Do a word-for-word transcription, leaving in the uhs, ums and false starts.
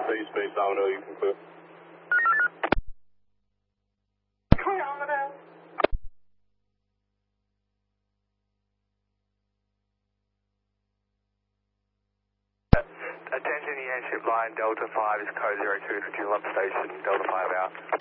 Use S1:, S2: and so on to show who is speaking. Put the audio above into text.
S1: Space Space Domino, you can clear.
S2: Attention, the airship line Delta five is code zero two for Tulip Station, Delta five out.